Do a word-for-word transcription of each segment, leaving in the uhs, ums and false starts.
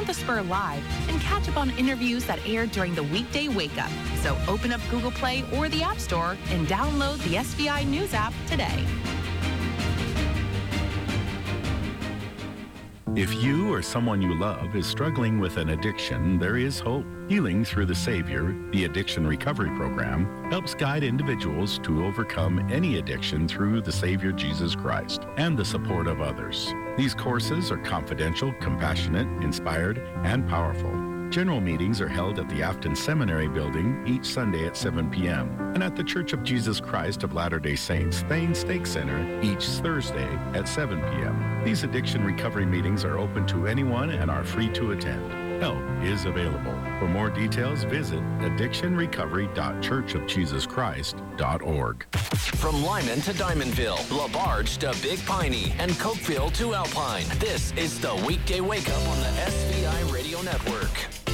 On the Spur Live, and catch up on interviews that aired during the weekday wake-up. So open up Google Play or the App Store and download the S V I News app today. If you or someone you love is struggling with an addiction, there is hope. Healing Through the Savior, the Addiction Recovery Program, helps guide individuals to overcome any addiction through the Savior Jesus Christ and the support of others. These courses are confidential, compassionate, inspired, and powerful. General meetings are held at the Afton Seminary Building each Sunday at seven p.m. and at the Church of Jesus Christ of Latter-day Saints Thane Stake Center each Thursday at seven p.m. These addiction recovery meetings are open to anyone and are free to attend. Help is available. For more details, visit addiction recovery dot church of jesus christ dot org. From Lyman to Diamondville, LaBarge to Big Piney, and Cokeville to Alpine, this is the Weekday Wake Up on the S V I Radio Network.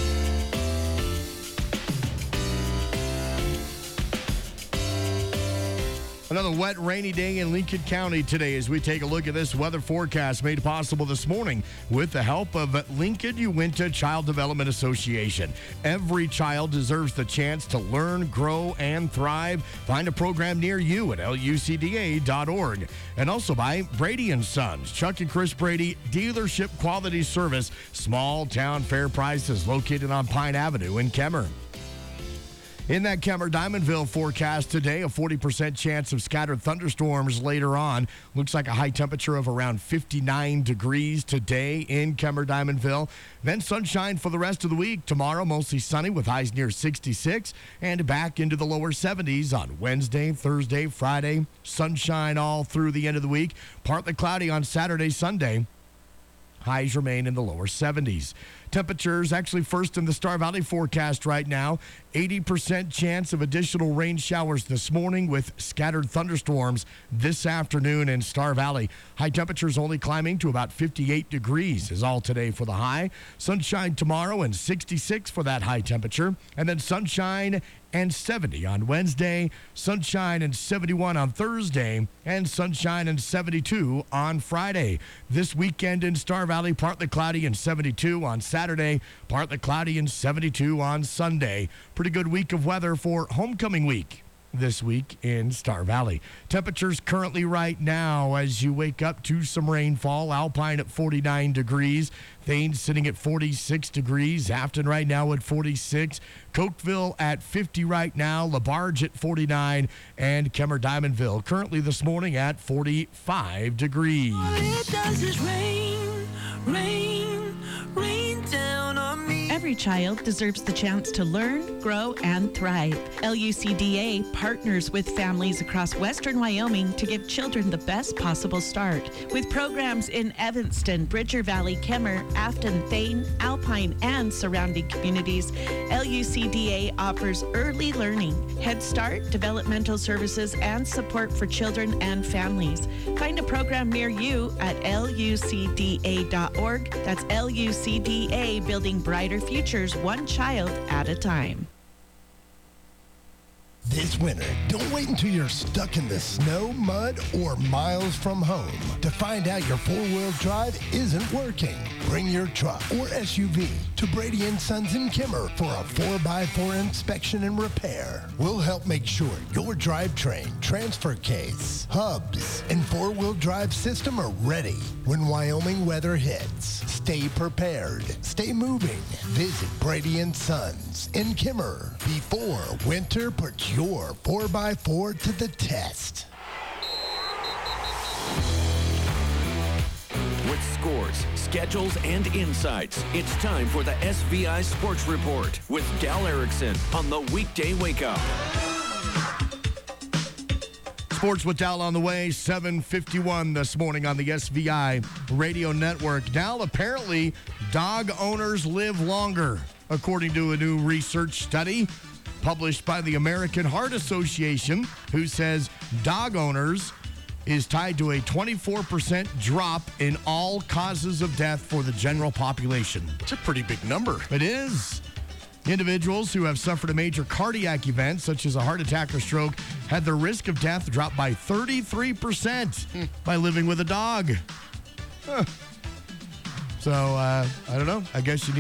Another wet, rainy day in Lincoln County today as we take a look at this weather forecast made possible this morning with the help of Lincoln Uinta Child Development Association. Every child deserves the chance to learn, grow, and thrive. Find a program near you at L U C D A dot org. And also by Brady and Sons, Chuck and Chris Brady, dealership quality service, small town fair prices located on Pine Avenue in Kemmer. In that Kemmer Diamondville forecast today, a forty percent chance of scattered thunderstorms later on. Looks like a high temperature of around fifty-nine degrees today in Kemmer Diamondville. Then sunshine for the rest of the week. Tomorrow, mostly sunny with highs near sixty-six and back into the lower seventies on Wednesday, Thursday, Friday. Sunshine all through the end of the week. Partly cloudy on Saturday, Sunday. Highs remain in the lower seventies. Temperatures actually first in the Star Valley forecast right now. eighty percent chance of additional rain showers this morning with scattered thunderstorms this afternoon in Star Valley. High temperatures only climbing to about fifty-eight degrees is all today for the high. Sunshine tomorrow and sixty-six for that high temperature. And then sunshine and seventy on Wednesday, sunshine and seventy-one on Thursday, and sunshine and seventy-two on Friday. This weekend in Star Valley, partly cloudy and seventy-two on Saturday, partly cloudy and seventy-two on Sunday. Pretty good week of weather for homecoming week this week in Star Valley. Temperatures currently right now as you wake up to some rainfall. Alpine at forty-nine degrees. Thane sitting at forty-six degrees. Afton right now at forty-six. Cokeville at fifty right now. LaBarge at forty-nine. And Kemmer Diamondville currently this morning at forty-five degrees. All it does is rain, rain, rain down on me. Every child deserves the chance to learn, grow, and thrive. L U C D A partners with families across western Wyoming to give children the best possible start. With programs in Evanston, Bridger Valley, Kemmer, Afton, Thane, Alpine, and surrounding communities, L U C D A offers early learning, Head Start, developmental services, and support for children and families. Find a program near you at L U C D A dot org. That's L U C D A, building brighter futures one child at a time. This winter, don't wait until you're stuck in the snow, mud, or miles from home to find out your four-wheel drive isn't working. Bring your truck or S U V to Brady and Sons in Kemmer for a four by four inspection and repair. We'll help make sure your drivetrain, transfer case, hubs, and four-wheel drive system are ready when Wyoming weather hits. Stay prepared. Stay moving. Visit Brady and Sons in Kemmer before winter puts your four by four to the test. With scores, schedules, and insights, it's time for the S V I Sports Report with Dal Erickson on the Weekday Wake Up. Sports with Dal on the way, seven fifty-one this morning on the S V I Radio Network. Dal, apparently dog owners live longer, according to a new research study published by the American Heart Association, who says dog owners is tied to a twenty-four percent drop in all causes of death for the general population. It's a pretty big number. It is. Individuals who have suffered a major cardiac event, such as a heart attack or stroke, had their risk of death drop by thirty-three percent hmm. by living with a dog. Huh. So, uh, I don't know. I guess you need